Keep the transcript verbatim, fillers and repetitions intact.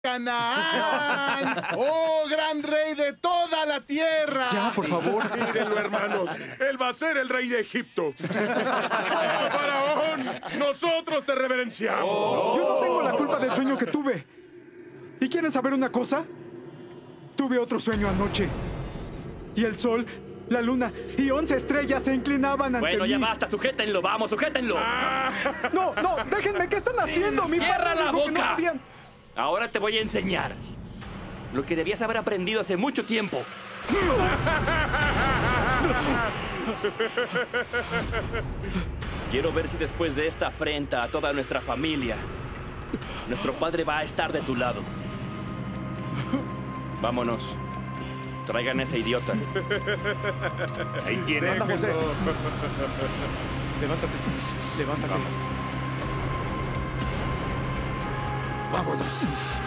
Canaán, oh gran rey de toda la tierra. Ya, por favor. Mírenlo, hermanos. Él va a ser el rey de Egipto. ¡Oh, faraón! ¡Nosotros te reverenciamos! Oh. Yo no tengo la culpa del sueño que tuve. ¿Y quieren saber una cosa? Tuve otro sueño anoche. Y el sol, la luna y once estrellas se inclinaban ante Bueno, mí. ya basta, sujétenlo, vamos, sujétenlo. Ah. No, no, déjenme, ¿qué están haciendo? Mi ¡Cierra padre la dijo que no boca! podían. Ahora te voy a enseñar lo que debías haber aprendido hace mucho tiempo. Quiero ver si después de esta afrenta a toda nuestra familia, nuestro padre va a estar de tu lado. Vámonos. Traigan a ese idiota. Ahí tiene. Anda, José. Levántate. Levántate. Vámonos.